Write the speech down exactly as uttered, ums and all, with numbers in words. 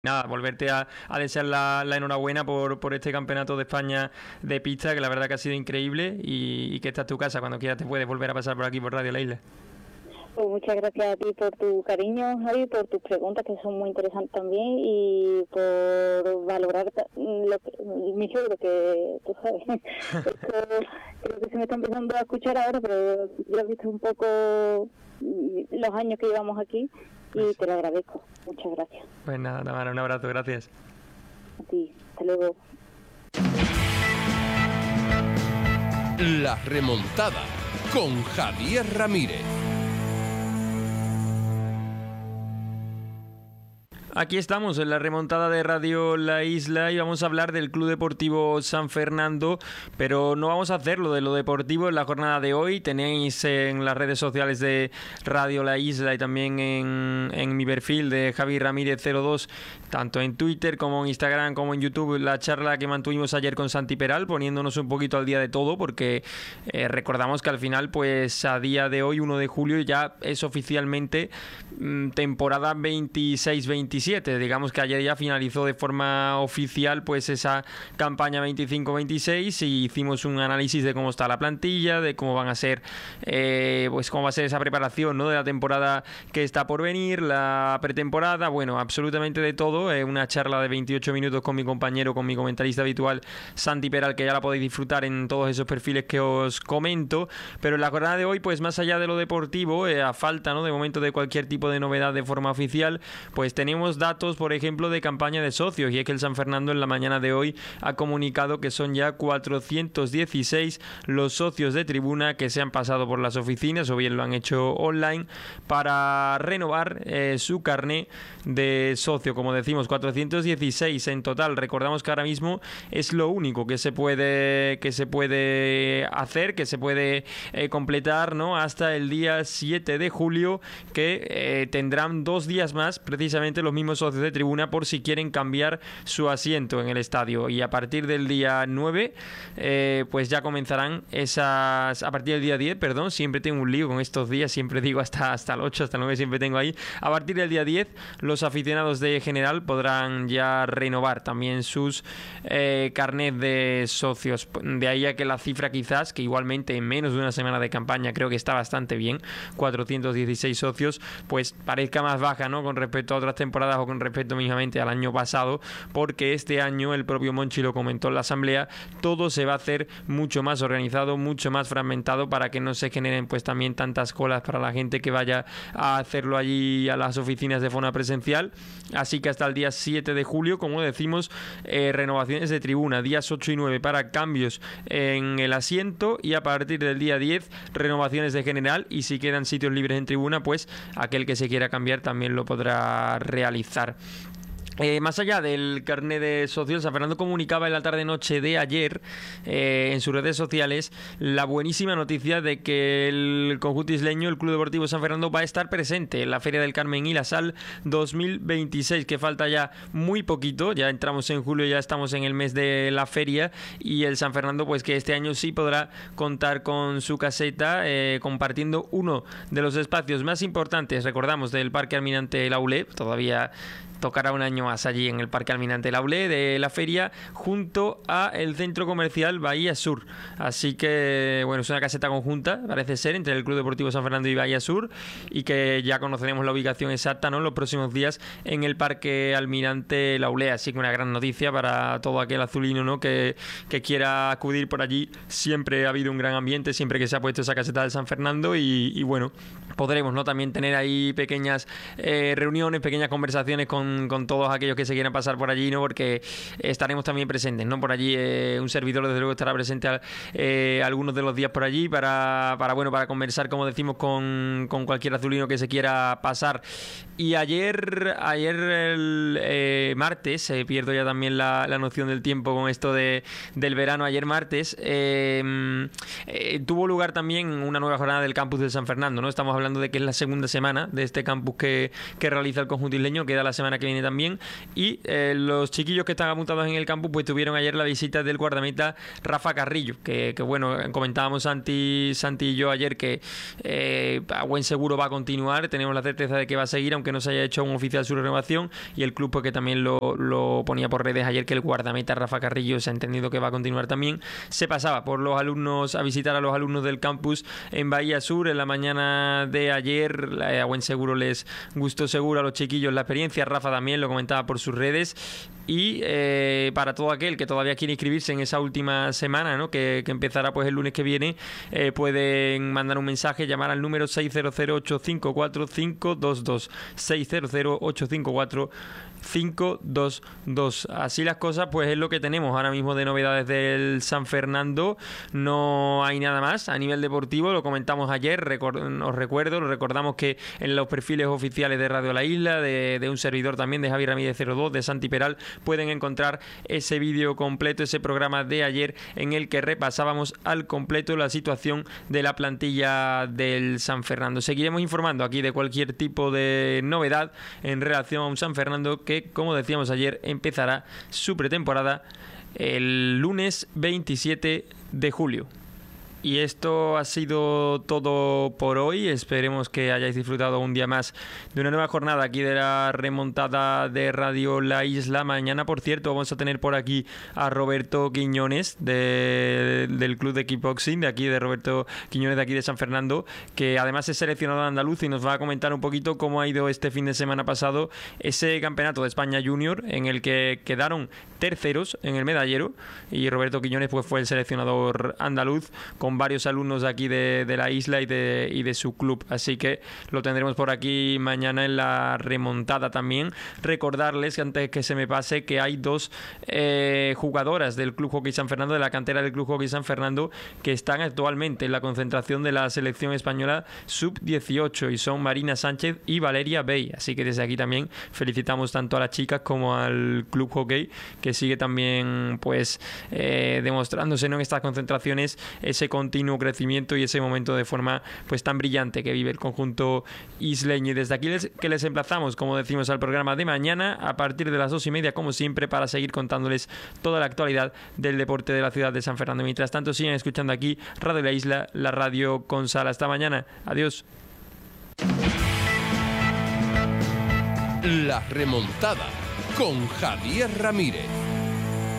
Nada, volverte a, a desear la, la enhorabuena por, por este campeonato de España de pista, que la verdad que ha sido increíble y, y que esta es tu casa, cuando quieras te puedes volver a pasar por aquí por Radio La Isla. Pues muchas gracias a ti por tu cariño, Javi, por tus preguntas que son muy interesantes también y por valorar lo que, mi suegro, que tú sabes, esto creo que se me está empezando a escuchar ahora, pero yo he visto un poco los años que llevamos aquí y te lo agradezco. Muchas gracias. Pues nada, Tamara, un abrazo, gracias. A ti, hasta luego. La remontada con Javier Ramírez. Aquí estamos en la remontada de Radio La Isla y vamos a hablar del Club Deportivo San Fernando, pero no vamos a hacerlo de lo deportivo en la jornada de hoy. Tenéis en las redes sociales de Radio La Isla y también en, en mi perfil de Javi Ramírez cero dos, tanto en Twitter como en Instagram como en YouTube, la charla que mantuvimos ayer con Santi Peral, poniéndonos un poquito al día de todo, porque eh, recordamos que al final, pues a día de hoy, uno de julio, ya es oficialmente mmm, temporada veintiséis veintisiete. Digamos que ayer ya finalizó de forma oficial pues esa campaña veinticinco veintiséis y hicimos un análisis de cómo está la plantilla, de cómo van a ser eh, pues cómo va a ser esa preparación, ¿no?, de la temporada que está por venir, la pretemporada, bueno, absolutamente de todo. Eh, una charla de veintiocho minutos con mi compañero, con mi comentarista habitual Santi Peral, que ya la podéis disfrutar en todos esos perfiles que os comento. Pero en la jornada de hoy, pues más allá de lo deportivo, eh, a falta, ¿no?, de momento de cualquier tipo de novedad de forma oficial, pues tenemos datos, por ejemplo, de campaña de socios, y es que el San Fernando en la mañana de hoy ha comunicado que son ya cuatrocientos dieciséis los socios de tribuna que se han pasado por las oficinas o bien lo han hecho online para renovar eh, su carné de socio. Como decimos, cuatrocientos dieciséis en total. Recordamos que ahora mismo es lo único que se puede que se puede hacer, que se puede eh, completar, ¿no?, hasta el día siete de julio, que eh, tendrán dos días más precisamente los mismos socios de tribuna por si quieren cambiar su asiento en el estadio, y a partir del día nueve eh, pues ya comenzarán esas, a partir del día diez, perdón, siempre tengo un lío con estos días, siempre digo hasta, hasta el ocho, hasta el nueve, siempre tengo ahí. A partir del día diez los aficionados de general podrán ya renovar también sus eh, carnet de socios, de ahí a que la cifra quizás, que igualmente en menos de una semana de campaña creo que está bastante bien, cuatrocientos dieciséis socios, pues parezca más baja, ¿no?, con respecto a otras temporadas o con respecto mismamente al año pasado, porque este año, el propio Monchi lo comentó en la asamblea, todo se va a hacer mucho más organizado, mucho más fragmentado, para que no se generen pues también tantas colas para la gente que vaya a hacerlo allí a las oficinas de forma presencial. Así que hasta el día siete de julio, como decimos, eh, renovaciones de tribuna, días ocho y nueve para cambios en el asiento, y a partir del día diez renovaciones de general, y si quedan sitios libres en tribuna, pues aquel que se quiera cambiar también lo podrá realizar. Eh, más allá del carnet de socios, San Fernando comunicaba en la tarde-noche de ayer eh, en sus redes sociales la buenísima noticia de que el conjunto isleño, el Club Deportivo San Fernando, va a estar presente en la Feria del Carmen y la Sal dos mil veintiséis, que falta ya muy poquito, ya entramos en julio, ya estamos en el mes de la feria, y el San Fernando pues que este año sí podrá contar con su caseta, eh, compartiendo uno de los espacios más importantes, recordamos, del Parque Almirante Laulé. Todavía tocará un año más allí en el Parque Almirante Laulé de la feria, junto a el centro comercial Bahía Sur. Así que bueno, es una caseta conjunta, parece ser, entre el Club Deportivo San Fernando y Bahía Sur, y que ya conoceremos la ubicación exacta, ¿no?, en los próximos días en el Parque Almirante Laulé. Así que una gran noticia para todo aquel azulino, ¿no?, que, que quiera acudir por allí. Siempre ha habido un gran ambiente siempre que se ha puesto esa caseta del San Fernando, y, y bueno, podremos, ¿no?, también tener ahí pequeñas eh, reuniones, pequeñas conversaciones con con todos aquellos que se quieran pasar por allí, ¿no?, porque estaremos también presentes, ¿no?, por allí. Eh, un servidor desde luego estará presente eh, algunos de los días por allí para, para bueno, para conversar, como decimos, con, con cualquier azulino que se quiera pasar. Y ayer ayer el eh, martes, eh, pierdo ya también la, la noción del tiempo con esto de, del verano, ayer martes eh, eh, tuvo lugar también una nueva jornada del campus de San Fernando, ¿no? Estamos hablando de que es la segunda semana de este campus que, que realiza el conjunto isleño, queda la semana que viene también, y eh, los chiquillos que están apuntados en el campus pues tuvieron ayer la visita del guardameta Rafa Carrillo, que, que bueno, comentábamos Santi, Santi y yo ayer que eh, a buen seguro va a continuar, tenemos la certeza de que va a seguir, aunque no se haya hecho un oficial su renovación, y el club pues que también también lo, lo ponía por redes ayer, que el guardameta Rafa Carrillo se ha entendido que va a continuar también. Se pasaba por los alumnos a visitar a los alumnos del campus en Bahía Sur en la mañana de ayer. A buen seguro les gustó seguro a los chiquillos la experiencia. Rafa también lo comentaba por sus redes. Y eh, para todo aquel que todavía quiere inscribirse en esa última semana, ¿no? que, que empezará pues el lunes que viene, eh, pueden mandar un mensaje, llamar al número seis cero cero, ocho cinco cuatro, cinco dos dos, seis cero cero, ocho cinco cuatro, cinco dos dos. Así las cosas, pues es lo que tenemos ahora mismo de novedades del San Fernando. No hay nada más a nivel deportivo, lo comentamos ayer, record- os recuerdo, lo recordamos que en los perfiles oficiales de Radio La Isla, de, de un servidor también, de Javi Ramírez cero dos, de Santi Peral, pueden encontrar ese vídeo completo, ese programa de ayer en el que repasábamos al completo la situación de la plantilla del San Fernando. Seguiremos informando aquí de cualquier tipo de novedad en relación a un San Fernando que, como decíamos ayer, empezará su pretemporada el lunes veintisiete de julio. Y esto ha sido todo por hoy. Esperemos que hayáis disfrutado un día más de una nueva jornada aquí de la remontada de Radio La Isla. Mañana, por cierto, vamos a tener por aquí a Roberto Quiñones de, del Club de Kickboxing, de aquí de Roberto Quiñones de aquí de San Fernando, que además es seleccionado andaluz y nos va a comentar un poquito cómo ha ido este fin de semana pasado ese campeonato de España Junior en el que quedaron terceros en el medallero, y Roberto Quiñones pues fue el seleccionador andaluz con varios alumnos de aquí de, de la isla y de, y de su club, así que lo tendremos por aquí mañana en la remontada también. Recordarles, antes que se me pase, que hay dos eh, jugadoras del Club Hockey San Fernando, de la cantera del Club Hockey San Fernando, que están actualmente en la concentración de la selección española sub dieciocho, y son Marina Sánchez y Valeria Bey, así que desde aquí también felicitamos tanto a las chicas como al Club Hockey, que sigue también pues eh, demostrándose, ¿no?, en estas concentraciones ese continuo crecimiento y ese momento de forma pues tan brillante que vive el conjunto isleño. Y desde aquí les, que les emplazamos, como decimos, al programa de mañana a partir de las dos y media, como siempre, para seguir contándoles toda la actualidad del deporte de la ciudad de San Fernando. Mientras tanto, siguen escuchando aquí Radio La Isla, la radio con sal. Hasta mañana. Adiós. La remontada con Javier Ramírez.